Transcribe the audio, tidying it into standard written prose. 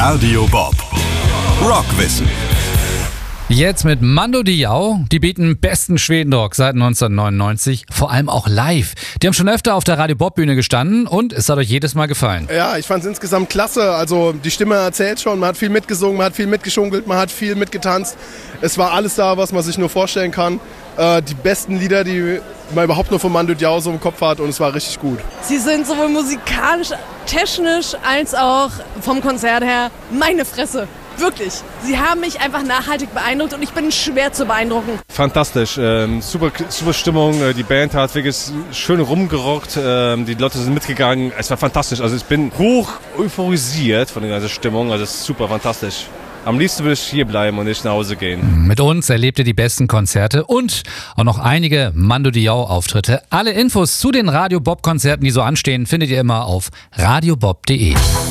Radio Bob. Rockwissen. Jetzt mit Mando Diao. Die bieten besten Schwedenrock seit 1999, vor allem auch live. Die haben schon öfter auf der Radio Bob Bühne gestanden und es hat euch jedes Mal gefallen. Ja, ich fand es insgesamt klasse. Also die Stimme erzählt schon, man hat viel mitgesungen, man hat viel mitgeschunkelt, man hat viel mitgetanzt. Es war alles da, was man sich nur vorstellen kann. Die besten Lieder, die man überhaupt nur von Mando Diao so im Kopf hat, und es war richtig gut. Sie sind sowohl musikalisch, technisch als auch vom Konzert her meine Fresse. Wirklich. Sie haben mich einfach nachhaltig beeindruckt und ich bin schwer zu beeindrucken. Fantastisch. Super Stimmung. Die Band hat wirklich schön rumgerockt. Die Leute sind mitgegangen. Es war fantastisch. Also ich bin hoch euphorisiert von der ganzen Stimmung. Also es ist super fantastisch. Am liebsten würde ich hier bleiben und nicht nach Hause gehen. Mit uns erlebt ihr die besten Konzerte und auch noch einige Mando Diao Auftritte. Alle Infos zu den Radio Bob Konzerten, die so anstehen, findet ihr immer auf radiobob.de.